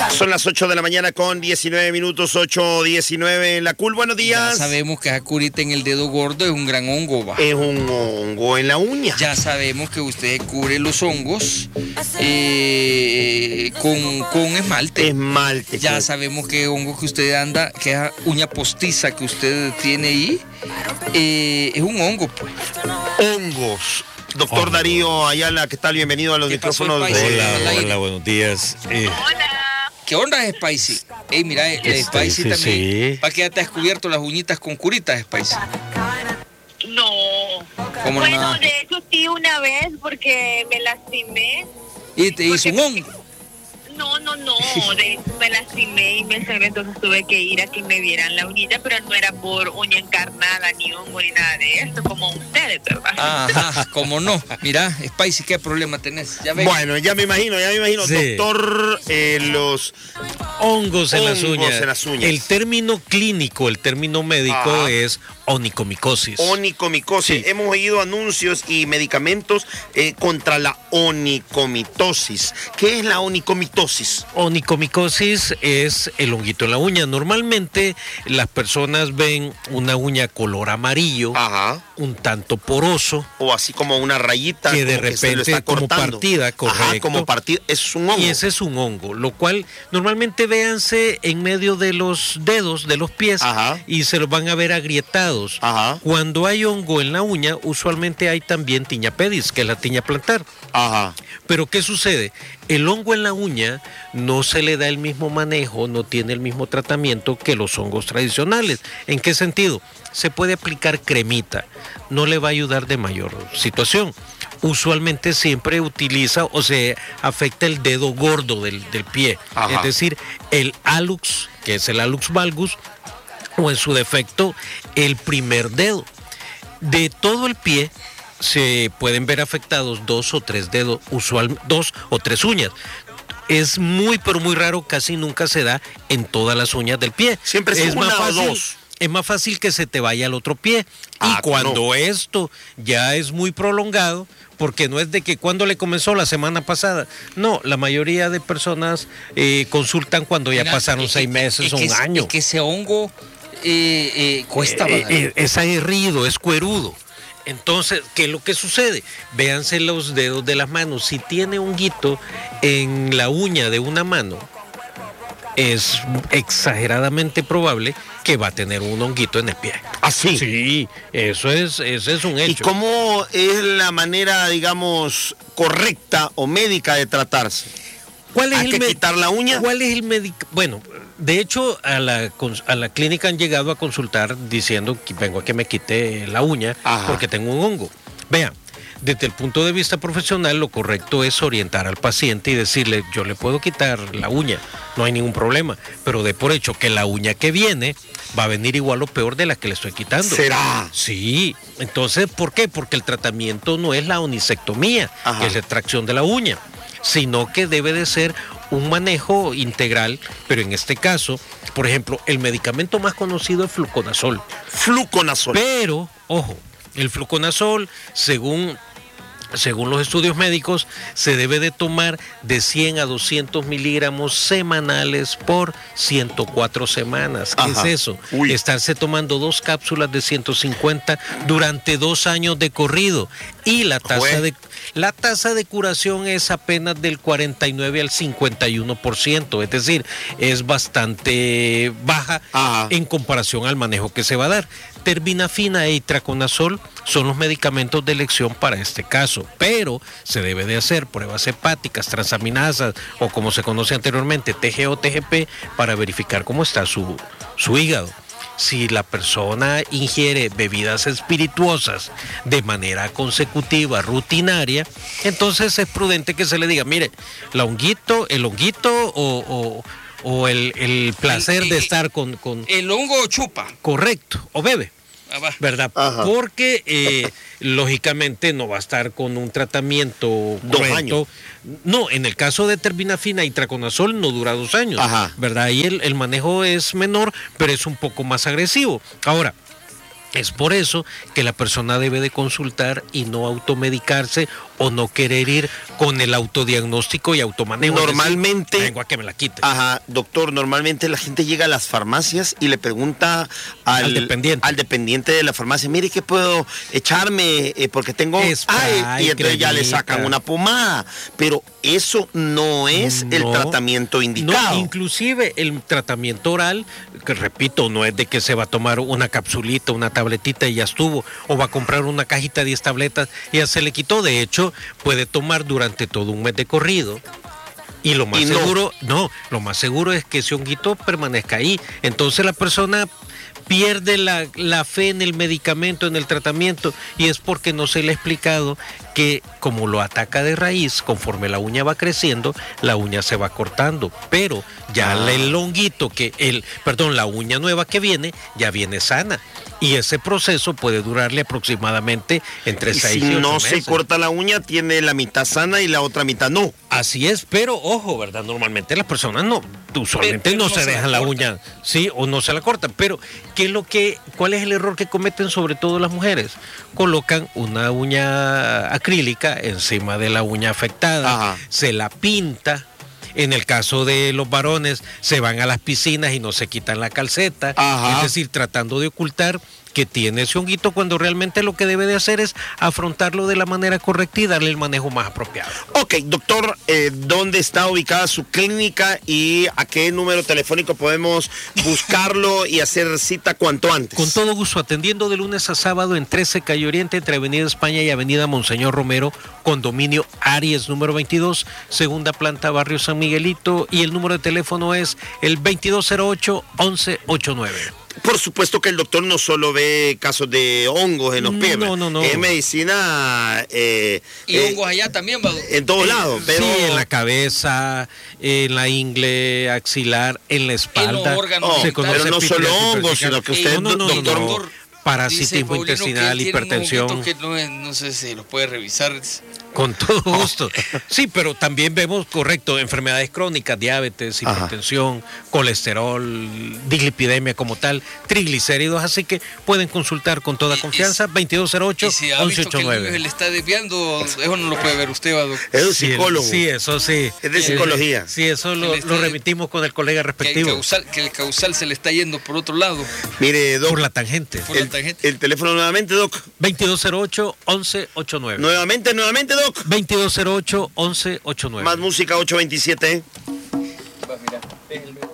Son las 8 de la mañana con 19 minutos, 8:19 en la CUL. Buenos días. Ya sabemos que esa curita en el dedo gordo es un gran hongo, va. Es un hongo en la uña. Ya sabemos que usted cubre los hongos con esmalte. Esmalte. Ya sabemos que hongo que usted anda, que esa uña postiza que usted tiene ahí, es un hongo, pues. Hongos. Doctor Darío Ayala, ¿qué tal? Bienvenido a los micrófonos. Hola, buenos días. ¿Qué onda, Spicy? Mira, Spicy también. Sí. ¿Para qué ya te has cubierto las uñitas con curitas, Spicy? No. ¿Cómo Bueno, nada? de hecho sí una vez porque me lastimé. Y te hizo un hongo. No, de hecho me lastimé y me sangré, entonces tuve que ir a que me vieran la uñita, pero no era por uña encarnada, ni hongo, ni nada de eso, como ustedes, ¿verdad? Ajá, cómo no. Mira, Spicy, ¿qué problema tenés? Ya ves. Bueno, ya me imagino. Sí. Doctor, los Hongos en las uñas. en las uñas. El término clínico, el término médico Ajá. es onicomicosis. onicomicosis. Sí. Hemos oído anuncios y medicamentos contra la onicomitosis. ¿Qué es la onicomitosis? Onicomicosis es el honguito en la uña. Normalmente las personas ven una uña color amarillo, Ajá. un tanto poroso, O así como una rayita que de como que se lo repente está como cortando. partida, correcto. Ajá, como partida. Es un hongo. y ese es un hongo, lo cual normalmente véanse en medio de los dedos de los pies. Ajá. Y se los van a ver agrietados. Ajá. Cuando hay hongo en la uña, usualmente hay también tiña pedis, que es la tiña plantar. Ajá. Pero ¿qué sucede? El hongo en la uña no se le da el mismo manejo, no tiene el mismo tratamiento que los hongos tradicionales. ¿En qué sentido? Se puede aplicar cremita, no le va a ayudar de mayor situación. Usualmente siempre utiliza o se afecta el dedo gordo del pie, Ajá. es decir, el hallux, que es el hallux valgus, o en su defecto el primer dedo. De todo el pie se pueden ver afectados 2 o 3 dedos, 2 o 3 uñas. Es muy, pero muy raro, casi nunca se da en todas las uñas del pie. Siempre es una o dos. Es más fácil que se te vaya al otro pie. Y cuando esto ya es muy prolongado, porque no es de que cuando le comenzó la semana pasada. No, la mayoría de personas consultan cuando ya Mira, pasaron 6 meses o un año. Es que ese hongo cuesta, ¿verdad? Es aguerrido, es cuerudo. Entonces, ¿qué es lo que sucede? Véanse los dedos de las manos. Si tiene honguito en la uña de una mano, es exageradamente probable que va a tener un honguito en el pie. ¿Así? Sí, ese es un hecho. ¿Y cómo es la manera, digamos, correcta o médica de tratarse? ¿Cuál es ¿Hay que quitar la uña? ¿Cuál es el médico? Bueno, de hecho, a la clínica han llegado a consultar diciendo que vengo a que me quite la uña. Ajá. Porque tengo un hongo. Vean, desde el punto de vista profesional, lo correcto es orientar al paciente y decirle, yo le puedo quitar la uña, no hay ningún problema, pero de por hecho que la uña que viene va a venir igual o peor de la que le estoy quitando. ¿Será? Sí, entonces, ¿por qué? Porque el tratamiento no es la onisectomía, Ajá. que es la extracción de la uña, sino que debe de ser un manejo integral, pero en este caso, por ejemplo, el medicamento más conocido es fluconazol. Fluconazol. Pero, ojo, el fluconazol, según los estudios médicos, se debe de tomar de 100 a 200 miligramos semanales por 104 semanas. ¿Qué Ajá. es eso? Uy. Estarse tomando 2 cápsulas de 150 durante 2 años de corrido. Y la tasa de curación es apenas del 49 al 51%, es decir, es bastante baja. Ajá. En comparación al manejo que se va a dar. Terbinafina e itraconazol son los medicamentos de elección para este caso, pero se debe de hacer pruebas hepáticas, transaminasas o como se conoce anteriormente, TGO, TGP, para verificar cómo está su hígado. Si la persona ingiere bebidas espirituosas de manera consecutiva, rutinaria, entonces es prudente que se le diga, mire, el honguito o el placer de estar con... El hongo chupa. Correcto, o bebe. Va. ¿Verdad? Ajá. Porque lógicamente no va a estar con un tratamiento 2 correcto. años. No, en el caso de terbinafina y itraconazol no dura 2 años. Ajá. ¿Verdad? Ahí el manejo es menor, pero es un poco más agresivo. Ahora, es por eso que la persona debe de consultar y no automedicarse o no querer ir con el autodiagnóstico y automanejo. Normalmente, decir, vengo a que me la quite. Ajá, doctor, normalmente la gente llega a las farmacias y le pregunta al dependiente de la farmacia, mire, ¿qué puedo echarme? Porque tengo... Spray, y entonces ya le sacan una pomada. Pero eso no es el tratamiento indicado. No, inclusive el tratamiento oral, que repito, no es de que se va a tomar una capsulita, una tabletita y ya estuvo, o va a comprar una cajita de 10 tabletas y ya se le quitó. De hecho, puede tomar durante todo un mes de corrido. Y lo más seguro, lo más seguro es que ese honguito permanezca ahí. Entonces la persona pierde la fe en el medicamento, en el tratamiento, y es porque no se le ha explicado que como lo ataca de raíz, conforme la uña va creciendo, la uña se va cortando, pero ya el honguito, la uña nueva que viene, ya viene sana. Y ese proceso puede durarle aproximadamente entre 6 y 8 meses. Si no se corta la uña, tiene la mitad sana y la otra mitad no. Así es, pero ojo, ¿verdad? Normalmente las personas usualmente no se dejan la uña, sí, o no se la cortan. Pero, ¿cuál es el error que cometen sobre todo las mujeres? Colocan una uña acrílica encima de la uña afectada, se la pinta. En el caso de los varones, se van a las piscinas y no se quitan la calceta, es decir, tratando de ocultar que tiene ese honguito, cuando realmente lo que debe de hacer es afrontarlo de la manera correcta y darle el manejo más apropiado. Ok, doctor, ¿dónde está ubicada su clínica y a qué número telefónico podemos buscarlo y hacer cita cuanto antes? Con todo gusto, atendiendo de lunes a sábado en 13 Calle Oriente, entre Avenida España y Avenida Monseñor Romero, condominio Aries número 22, segunda planta, barrio San Miguelito, y el número de teléfono es el 2208-1189. Por supuesto que el doctor no solo ve casos de hongos en los pies. No. Es medicina... y hongos allá también, ¿va? En todos lados. Pero... Sí, en la cabeza, en la ingle axilar, en la espalda. En los órganos. Pero no solo hongos, sino que usted, doctor... Parasitismo intestinal, hipertensión. Que no sé si los puede revisar. Con todo gusto. Sí, pero también vemos, correcto, enfermedades crónicas, diabetes, hipertensión, colesterol, dislipidemia como tal, triglicéridos, así que pueden consultar con toda confianza, 2208-1189. Si ha visto que el niño se le está desviando, eso no lo puede ver usted, doctor. Es un psicólogo. Sí, eso sí. Es de psicología. Sí, eso lo remitimos con el colega respectivo. Que el causal se le está yendo por otro lado. Mire, doc. Por la tangente. El teléfono nuevamente, doc. 2208-1189. Nuevamente, doc. 2208-1189. Más música, 827. Va, mira,